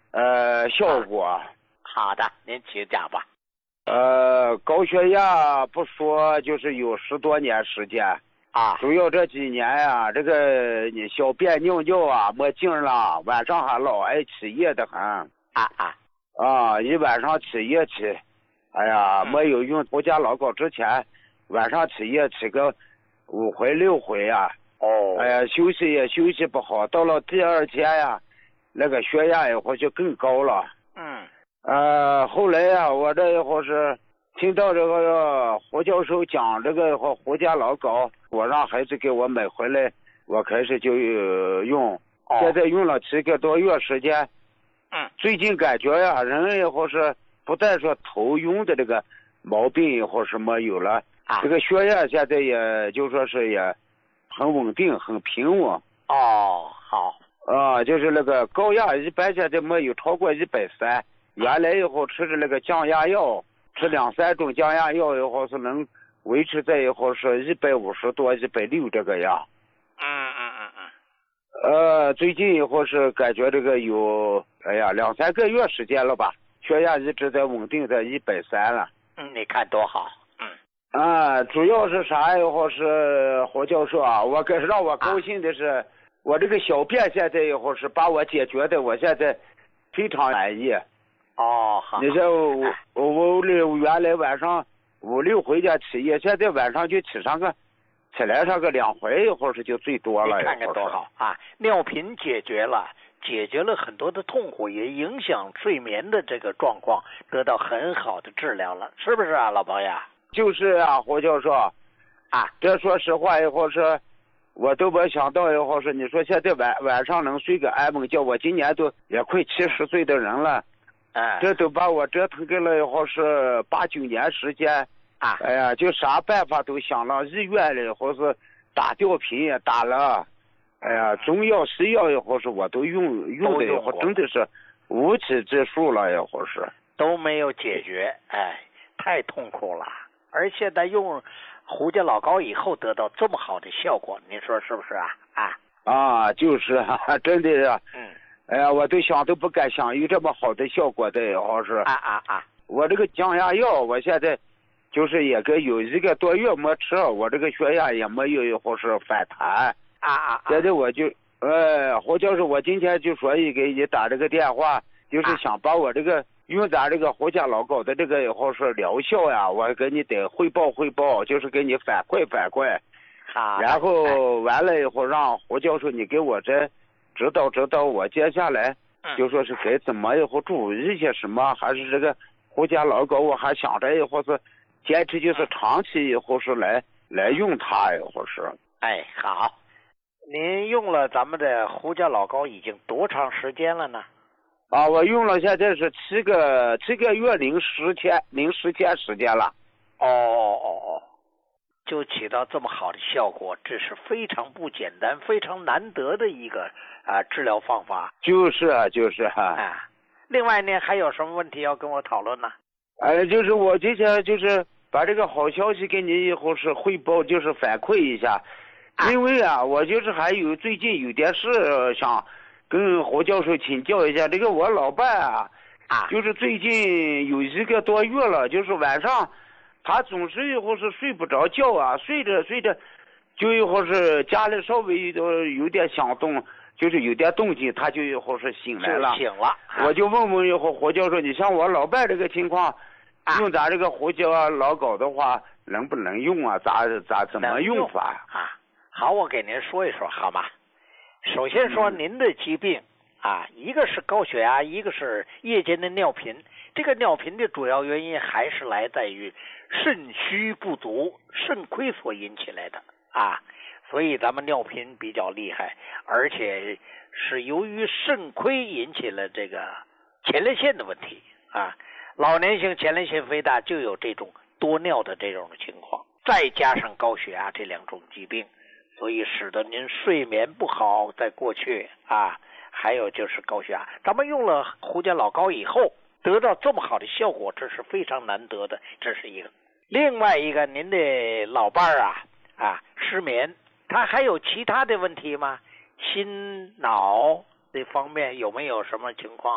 效果。 好的，您请讲吧。 高血压不说，就是有10多年时间啊， 主要这几年呀，这个你小便尿尿啊没劲了，晚上还老爱起夜的很。一晚上起夜起，哎呀，没有用胡家老膏之前，晚上起夜起个5回6回啊。哎呀，休息也休息不好，到了第2天呀，那个血压一会儿就更高了。后来呀，我这一会儿是听到这个胡教授讲这个胡家老膏，我让孩子给我买回来，我开始就用，现在用了7个多月时间。最近感觉呀，人以后是不但说头晕的这个毛病以后是没有了，这个血压现在也就说是也很稳定，很平稳。 好。 就是那个高压一般现在没有超过130。原来以后吃的那个降压药，吃2、3种降压药以后是能维持在以后是150多、160这个样。最近以后是感觉这个有2、3个月时间了吧，血压一直在稳定在130了。 你看多好。 主要是啥以后是胡教授啊，让我高兴的是，我这个小便现在以后是把我解决的，我现在非常满意。 好。 你说我原来晚上5、6回家起夜，现在晚上就起来上个2回一会儿是就最多了。 你看看多好啊！尿频解决了很多的痛苦，也影响睡眠的这个状况，得到很好的治疗了，是不是啊，老朋友？ 就是啊，胡教授这说实话以后是我都没想到以后是，你说现在晚上能睡个安稳觉，我今年都也快70岁的人了。这都把我折腾给了以后是8、9年时间。哎呀，就啥办法都想了，医院了以后是打吊瓶也打了，哎呀，中药西药以后是我都用的以后真的是无济之数了，以后是都没有解决，太痛苦了。而现在用胡家老膏以后得到这么好的效果，您说是不是啊？ 就是真的呀。哎呀，我都想都不敢想有这么好的效果的，好是。我这个降压药，我现在就是也有1个多月没吃，我这个血压也没有或是反弹。现在我就胡教授，我今天就说给你打这个电话，就是想把我这个用咱这个胡家老膏的这个以后是疗效呀，我给你得汇报，就是给你反馈。然后完了以后让胡教授你给我这指导我接下来就说是该怎么以后注意一些什么，还是这个胡家老膏我还想着以后是坚持就是长期以后是来用它以后是。 好，您用了咱们的胡家老膏已经多长时间了呢？ 我用了现在是7个月零10天时间了。 就起到这么好的效果，这是非常不简单、非常难得的一个治疗方法。 就是另外呢，还有什么问题要跟我讨论呢？ 就是我今天就是把这个好消息给你以后是汇报，就是反馈一下。因为我就是还有最近有点事想跟胡教授请教一下。这个我老伴就是最近有1个多月了，就是晚上他总是以后是睡不着觉睡着就以后是家里稍微有点响动，就是有点动静，他就以后是醒来了。我就问以后胡教授，你像我老伴这个情况，用咱这个胡家老膏的话能不能用怎么用法好，我给您说一说好吗？首先说您的疾病一个是高血压，一个是夜间的尿频。这个尿频的主要原因还是来自于肾虚不足、肾亏所引起来的所以咱们尿频比较厉害，而且是由于肾亏引起了这个前列腺的问题老年性前列腺肥大就有这种多尿的这种情况，再加上高血压这2种疾病，所以使得您睡眠不好，在过去还有就是高血压。咱们用了胡家老膏以后得到这么好的效果，这是非常难得的，这是一个。另外一个，您的老伴失眠，他还有其他的问题吗？心脑这方面有没有什么情况？